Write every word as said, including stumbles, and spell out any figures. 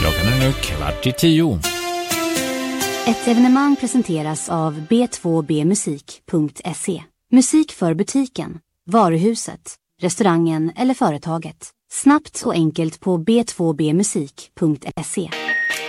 Klockan är nu kvart i tio. Ett evenemang presenteras av b två b musik punkt se. Musik för butiken, varuhuset, restaurangen eller företaget. Snabbt och enkelt på b två b musik punkt se.